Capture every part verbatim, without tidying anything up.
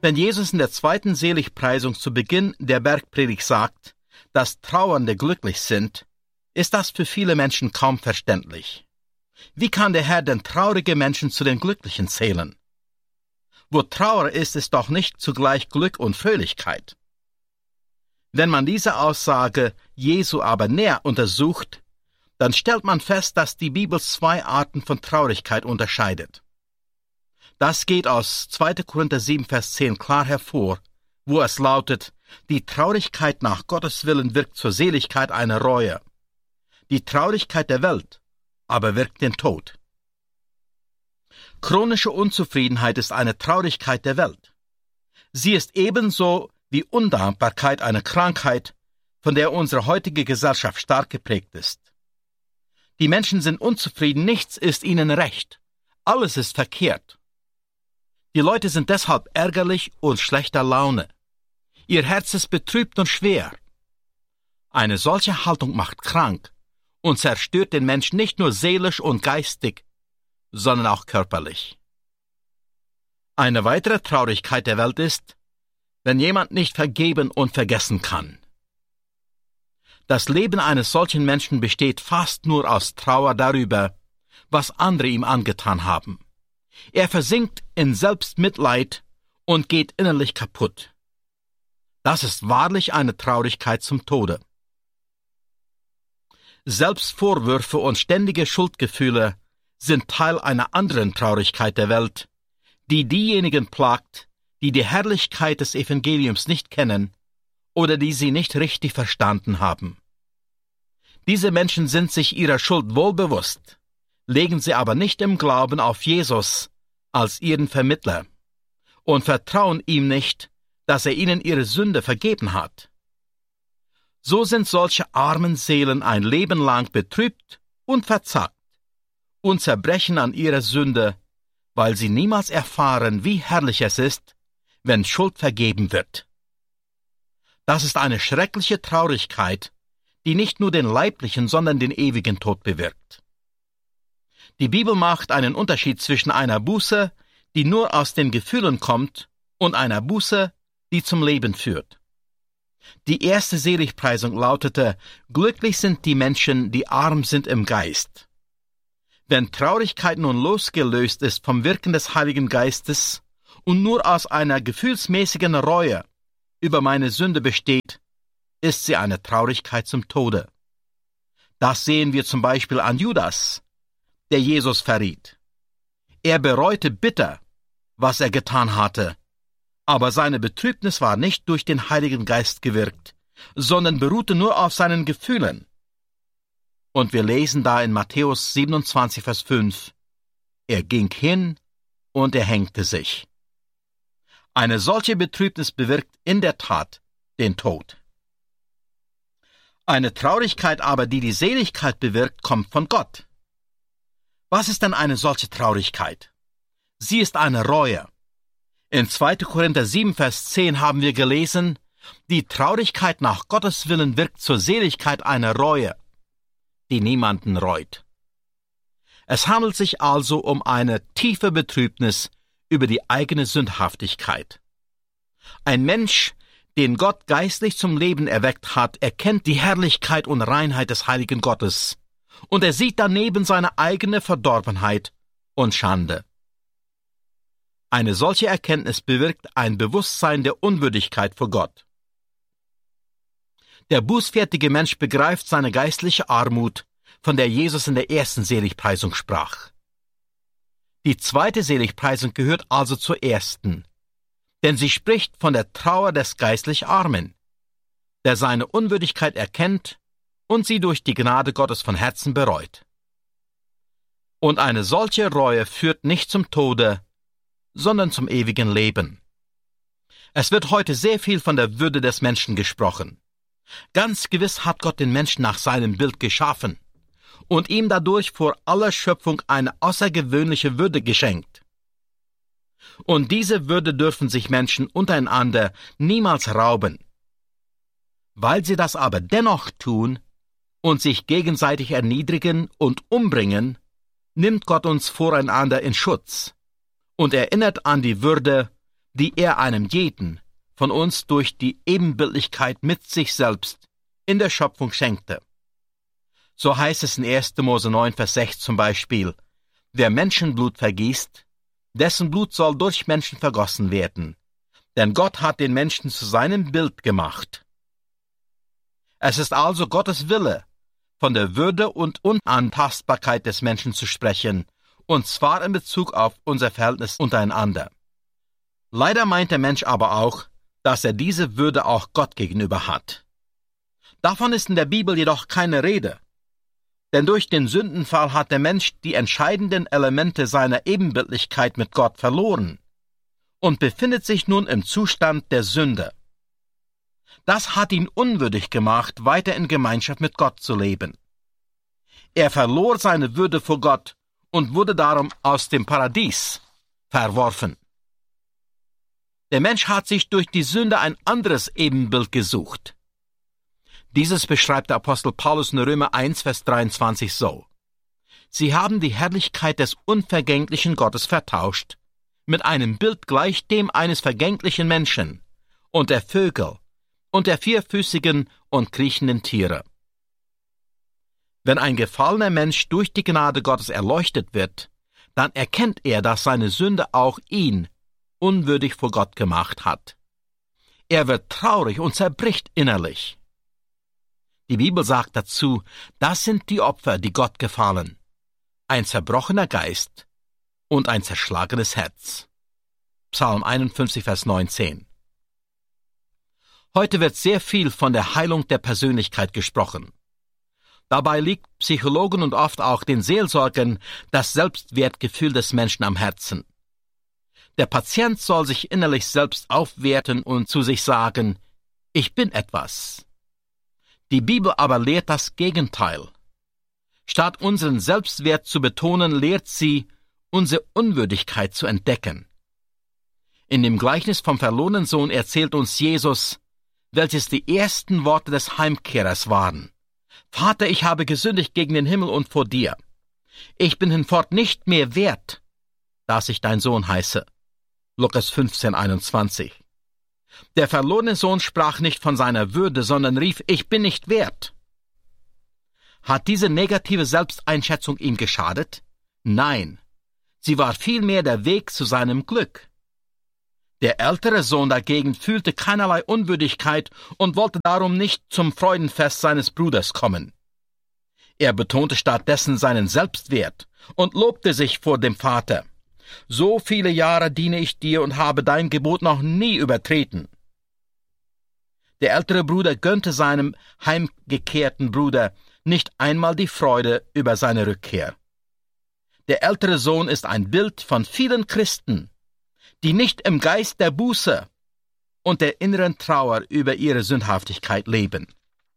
Wenn Jesus in der zweiten Seligpreisung zu Beginn der Bergpredigt sagt, dass Trauernde glücklich sind, ist das für viele Menschen kaum verständlich. Wie kann der Herr denn traurige Menschen zu den Glücklichen zählen? Wo Trauer ist, ist doch nicht zugleich Glück und Fröhlichkeit. Wenn man diese Aussage Jesu aber näher untersucht, dann stellt man fest, dass die Bibel zwei Arten von Traurigkeit unterscheidet. Das geht aus zweiter Korinther sieben, Vers zehn klar hervor, wo es lautet, die Traurigkeit nach Gottes Willen wirkt zur Seligkeit eine Reue. Die Traurigkeit der Welt aber wirkt den Tod. Chronische Unzufriedenheit ist eine Traurigkeit der Welt. Sie ist ebenso wie Undankbarkeit eine Krankheit, von der unsere heutige Gesellschaft stark geprägt ist. Die Menschen sind unzufrieden, nichts ist ihnen recht, alles ist verkehrt. Die Leute sind deshalb ärgerlich und schlechter Laune. Ihr Herz ist betrübt und schwer. Eine solche Haltung macht krank und zerstört den Menschen nicht nur seelisch und geistig, sondern auch körperlich. Eine weitere Traurigkeit der Welt ist, wenn jemand nicht vergeben und vergessen kann. Das Leben eines solchen Menschen besteht fast nur aus Trauer darüber, was andere ihm angetan haben. Er versinkt in Selbstmitleid und geht innerlich kaputt. Das ist wahrlich eine Traurigkeit zum Tode. Selbstvorwürfe und ständige Schuldgefühle sind Teil einer anderen Traurigkeit der Welt, die diejenigen plagt, die die Herrlichkeit des Evangeliums nicht kennen oder die sie nicht richtig verstanden haben. Diese Menschen sind sich ihrer Schuld wohl bewusst, legen sie aber nicht im Glauben auf Jesus als ihren Vermittler und vertrauen ihm nicht, dass er ihnen ihre Sünde vergeben hat. So sind solche armen Seelen ein Leben lang betrübt und verzagt und zerbrechen an ihrer Sünde, weil sie niemals erfahren, wie herrlich es ist, wenn Schuld vergeben wird. Das ist eine schreckliche Traurigkeit, die nicht nur den leiblichen, sondern den ewigen Tod bewirkt. Die Bibel macht einen Unterschied zwischen einer Buße, die nur aus den Gefühlen kommt, und einer Buße, die zum Leben führt. Die erste Seligpreisung lautete, glücklich sind die Menschen, die arm sind im Geist. Wenn Traurigkeit nun losgelöst ist vom Wirken des Heiligen Geistes und nur aus einer gefühlsmäßigen Reue über meine Sünde besteht, ist sie eine Traurigkeit zum Tode. Das sehen wir zum Beispiel an Judas, der Jesus verriet. Er bereute bitter, was er getan hatte, aber seine Betrübnis war nicht durch den Heiligen Geist gewirkt, sondern beruhte nur auf seinen Gefühlen. Und wir lesen da in Matthäus siebenundzwanzig, Vers fünf, er ging hin und er hängte sich. Eine solche Betrübnis bewirkt in der Tat den Tod. Eine Traurigkeit aber, die die Seligkeit bewirkt, kommt von Gott. Was ist denn eine solche Traurigkeit? Sie ist eine Reue. In zweiter Korinther sieben, Vers zehn haben wir gelesen, die Traurigkeit nach Gottes Willen wirkt zur Seligkeit eine Reue, die niemanden reut. Es handelt sich also um eine tiefe Betrübnis über die eigene Sündhaftigkeit. Ein Mensch, den Gott geistlich zum Leben erweckt hat, erkennt die Herrlichkeit und Reinheit des heiligen Gottes, und er sieht daneben seine eigene Verdorbenheit und Schande. Eine solche Erkenntnis bewirkt ein Bewusstsein der Unwürdigkeit vor Gott. Der bußfertige Mensch begreift seine geistliche Armut, von der Jesus in der ersten Seligpreisung sprach. Die zweite Seligpreisung gehört also zur ersten, denn sie spricht von der Trauer des geistlich Armen, der seine Unwürdigkeit erkennt und sie durch die Gnade Gottes von Herzen bereut. Und eine solche Reue führt nicht zum Tode, sondern zum ewigen Leben. Es wird heute sehr viel von der Würde des Menschen gesprochen. Ganz gewiss hat Gott den Menschen nach seinem Bild geschaffen und ihm dadurch vor aller Schöpfung eine außergewöhnliche Würde geschenkt. Und diese Würde dürfen sich Menschen untereinander niemals rauben. Weil sie das aber dennoch tun und sich gegenseitig erniedrigen und umbringen, nimmt Gott uns voreinander in Schutz und erinnert an die Würde, die er einem jeden von uns durch die Ebenbildlichkeit mit sich selbst in der Schöpfung schenkte. So heißt es in erster Mose neun, Vers sechs zum Beispiel: Wer Menschenblut vergießt, dessen Blut soll durch Menschen vergossen werden, denn Gott hat den Menschen zu seinem Bild gemacht. Es ist also Gottes Wille, von der Würde und Unantastbarkeit des Menschen zu sprechen, und zwar in Bezug auf unser Verhältnis untereinander. Leider meint der Mensch aber auch, dass er diese Würde auch Gott gegenüber hat. Davon ist in der Bibel jedoch keine Rede, denn durch den Sündenfall hat der Mensch die entscheidenden Elemente seiner Ebenbildlichkeit mit Gott verloren und befindet sich nun im Zustand der Sünde. Das hat ihn unwürdig gemacht, weiter in Gemeinschaft mit Gott zu leben. Er verlor seine Würde vor Gott und wurde darum aus dem Paradies verworfen. Der Mensch hat sich durch die Sünde ein anderes Ebenbild gesucht. Dieses beschreibt der Apostel Paulus in Römer eins, Vers dreiundzwanzig so: Sie haben die Herrlichkeit des unvergänglichen Gottes vertauscht mit einem Bild gleich dem eines vergänglichen Menschen und der Vögel und der vierfüßigen und kriechenden Tiere. Wenn ein gefallener Mensch durch die Gnade Gottes erleuchtet wird, dann erkennt er, dass seine Sünde auch ihn unwürdig vor Gott gemacht hat. Er wird traurig und zerbricht innerlich. Die Bibel sagt dazu, das sind die Opfer, die Gott gefallen: ein zerbrochener Geist und ein zerschlagenes Herz. Psalm einundfünfzig, Vers neunzehn. Heute wird sehr viel von der Heilung der Persönlichkeit gesprochen. Dabei liegt Psychologen und oft auch den Seelsorgern das Selbstwertgefühl des Menschen am Herzen. Der Patient soll sich innerlich selbst aufwerten und zu sich sagen: Ich bin etwas. Die Bibel aber lehrt das Gegenteil. Statt unseren Selbstwert zu betonen, lehrt sie, unsere Unwürdigkeit zu entdecken. In dem Gleichnis vom verlorenen Sohn erzählt uns Jesus, welches die ersten Worte des Heimkehrers waren: Vater, ich habe gesündigt gegen den Himmel und vor dir. Ich bin hinfort nicht mehr wert, dass ich dein Sohn heiße. Lukas fünfzehn, einundzwanzig. Der verlorene Sohn sprach nicht von seiner Würde, sondern rief: Ich bin nicht wert. Hat diese negative Selbsteinschätzung ihm geschadet? Nein, sie war vielmehr der Weg zu seinem Glück. Der ältere Sohn dagegen fühlte keinerlei Unwürdigkeit und wollte darum nicht zum Freudenfest seines Bruders kommen. Er betonte stattdessen seinen Selbstwert und lobte sich vor dem Vater: So viele Jahre diene ich dir und habe dein Gebot noch nie übertreten. Der ältere Bruder gönnte seinem heimgekehrten Bruder nicht einmal die Freude über seine Rückkehr. Der ältere Sohn ist ein Bild von vielen Christen, die nicht im Geist der Buße und der inneren Trauer über ihre Sündhaftigkeit leben.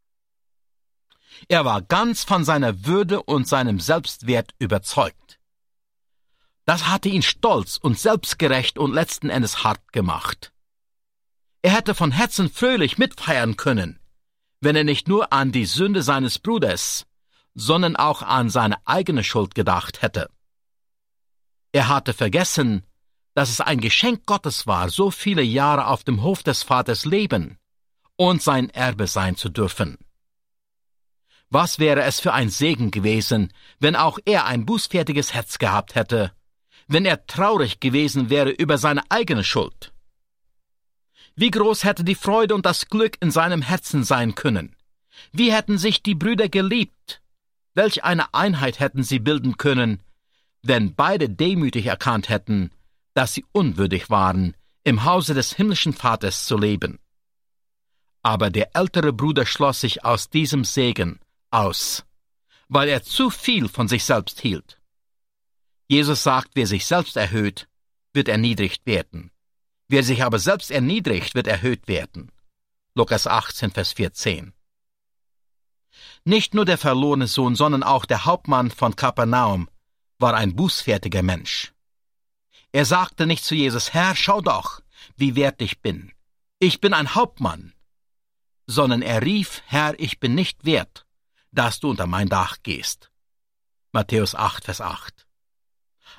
Er war ganz von seiner Würde und seinem Selbstwert überzeugt. Das hatte ihn stolz und selbstgerecht und letzten Endes hart gemacht. Er hätte von Herzen fröhlich mitfeiern können, wenn er nicht nur an die Sünde seines Bruders, sondern auch an seine eigene Schuld gedacht hätte. Er hatte vergessen, dass es ein Geschenk Gottes war, so viele Jahre auf dem Hof des Vaters leben und sein Erbe sein zu dürfen. Was wäre es für ein Segen gewesen, wenn auch er ein bußfertiges Herz gehabt hätte, wenn er traurig gewesen wäre über seine eigene Schuld. Wie groß hätte die Freude und das Glück in seinem Herzen sein können? Wie hätten sich die Brüder geliebt? Welch eine Einheit hätten sie bilden können, wenn beide demütig erkannt hätten, dass sie unwürdig waren, im Hause des himmlischen Vaters zu leben. Aber der ältere Bruder schloss sich aus diesem Segen aus, weil er zu viel von sich selbst hielt. Jesus sagt, wer sich selbst erhöht, wird erniedrigt werden. Wer sich aber selbst erniedrigt, wird erhöht werden. Lukas achtzehn, Vers vierzehn. Nicht nur der verlorene Sohn, sondern auch der Hauptmann von Kapernaum war ein bußfertiger Mensch. Er sagte nicht zu Jesus: Herr, schau doch, wie wert ich bin. Ich bin ein Hauptmann. Sondern er rief: Herr, ich bin nicht wert, dass du unter mein Dach gehst. Matthäus acht, Vers acht.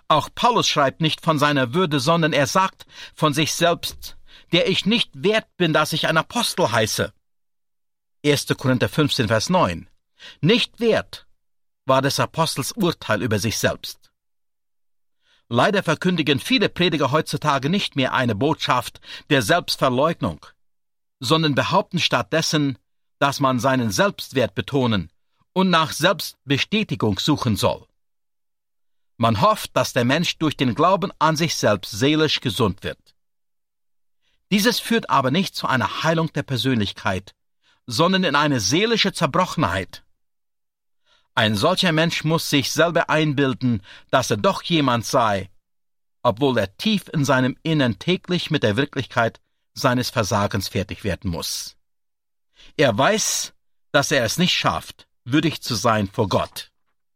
Auch Paulus schreibt nicht von seiner Würde, sondern er sagt von sich selbst, der ich nicht wert bin, dass ich ein Apostel heiße. erster Korinther fünfzehn, Vers neun. Nicht wert war des Apostels Urteil über sich selbst. Leider verkündigen viele Prediger heutzutage nicht mehr eine Botschaft der Selbstverleugnung, sondern behaupten stattdessen, dass man seinen Selbstwert betonen und nach Selbstbestätigung suchen soll. Man hofft, dass der Mensch durch den Glauben an sich selbst seelisch gesund wird. Dieses führt aber nicht zu einer Heilung der Persönlichkeit, sondern in eine seelische Zerbrochenheit. Ein solcher Mensch muss sich selber einbilden, dass er doch jemand sei, obwohl er tief in seinem Innern täglich mit der Wirklichkeit seines Versagens fertig werden muss. Er weiß, dass er es nicht schafft, würdig zu sein vor Gott.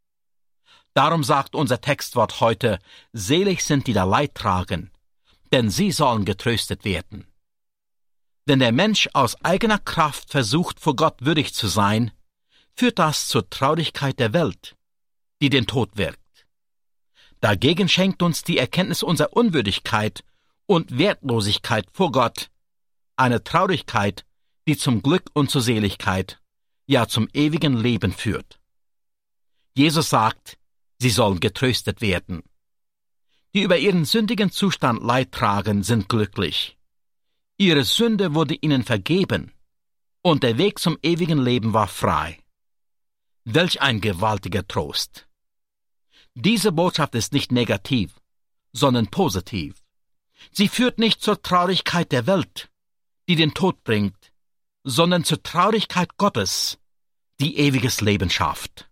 Darum sagt unser Textwort heute, selig sind die da Leid tragen, denn sie sollen getröstet werden. Wenn der Mensch aus eigener Kraft versucht, vor Gott würdig zu sein, führt das zur Traurigkeit der Welt, die den Tod wirkt. Dagegen schenkt uns die Erkenntnis unserer Unwürdigkeit und Wertlosigkeit vor Gott eine Traurigkeit, die zum Glück und zur Seligkeit, ja zum ewigen Leben führt. Jesus sagt, sie sollen getröstet werden. Die über ihren sündigen Zustand Leid tragen, sind glücklich. Ihre Sünde wurde ihnen vergeben, und der Weg zum ewigen Leben war frei. Welch ein gewaltiger Trost! Diese Botschaft ist nicht negativ, sondern positiv. Sie führt nicht zur Traurigkeit der Welt, die den Tod bringt, sondern zur Traurigkeit Gottes, die ewiges Leben schafft.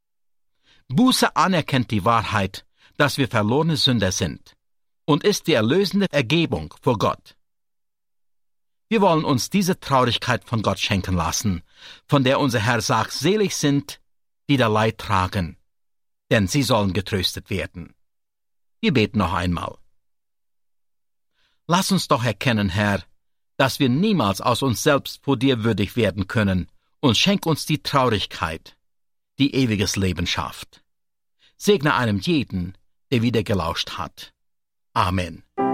Buße anerkennt die Wahrheit, dass wir verlorene Sünder sind, und ist die erlösende Ergebung vor Gott. Wir wollen uns diese Traurigkeit von Gott schenken lassen, von der unser Herr sagt, selig sind, die da Leid tragen, denn sie sollen getröstet werden. Wir beten noch einmal. Lass uns doch erkennen, Herr, dass wir niemals aus uns selbst vor dir würdig werden können, und schenk uns die Traurigkeit, die ewiges Leben schafft. Segne einem jeden, der wieder gelauscht hat. Amen.